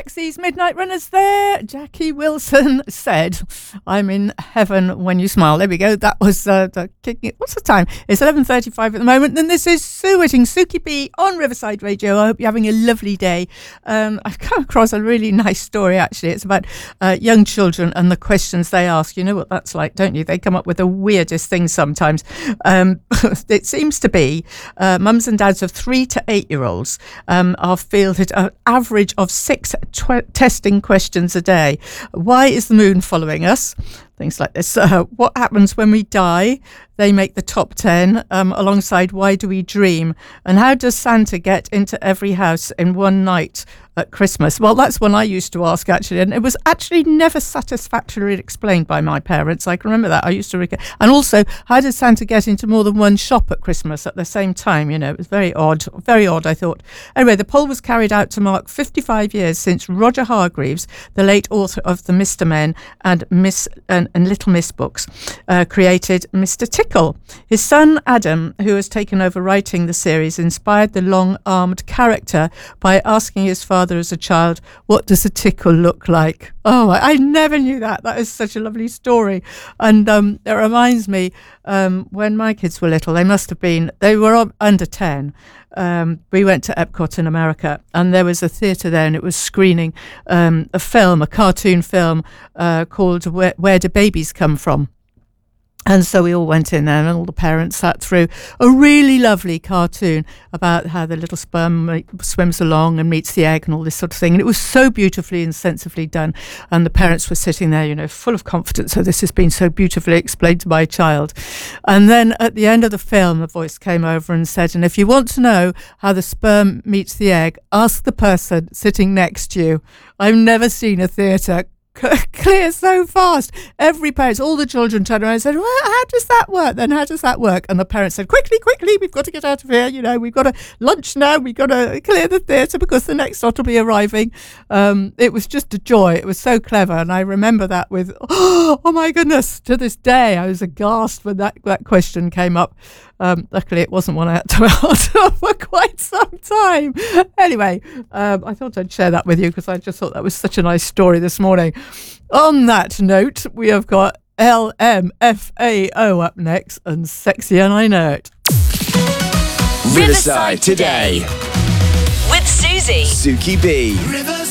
Rexy's Midnight Runners there. Jackie Wilson said, I'm in heaven when you smile. There we go. That was what's the time? It's 11:35 at the moment. And this is Sue Whitting, Suki B on Riverside Radio. I hope you're having a lovely day. I've come across a really nice story, actually. It's about young children and the questions they ask. You know what that's like, don't you? They come up with the weirdest things sometimes. It seems to be mums and dads of 3 to 8-year-olds are fielded an average of 6 testing questions a day. Why is the moon following us? Things like this. What happens when we die? They make the top 10 alongside why do we dream? And how does Santa get into every house in one night at Christmas? Well, that's one I used to ask, actually, and it was actually never satisfactorily explained by my parents. I can remember that. I used to and also, how did Santa get into more than one shop at Christmas at the same time? You know, it was very odd, I thought. Anyway, the poll was carried out to mark 55 years since Roger Hargreaves, the late author of the Mr. Men and Little Miss books, created Mr. Tickle. His son Adam, who has taken over writing the series, inspired the long-armed character by asking his father as a child, what does a tickle look like? Oh, I never knew that. That is such a lovely story. And it reminds me, when my kids were little, they were under 10. We went to Epcot in America, and there was a theatre there, and it was screening a cartoon film called Where Do Babies Come From? And so we all went in there, and all the parents sat through a really lovely cartoon about how the little sperm swims along and meets the egg and all this sort of thing. And it was so beautifully and sensibly done. And the parents were sitting there, you know, full of confidence. So this has been so beautifully explained to my child. And then at the end of the film, a voice came over and said, and if you want to know how the sperm meets the egg, ask the person sitting next to you. I've never seen a theatre clear so fast. Every parent, all the children turned around and said, well, how does that work then? How does that work? And the parents said, quickly, we've got to get out of here. You know, we've got to lunch now. We've got to clear the theatre because the next lot will be arriving. It was just a joy. It was so clever. And I remember that with, oh my goodness, to this day, I was aghast when that question came up. Luckily, it wasn't one I had to answer for quite some time. Anyway, I thought I'd share that with you because I just thought that was such a nice story this morning. On that note, we have got LMFAO up next, and Sexy and I Know It. Riverside Today with Susie. Suki B.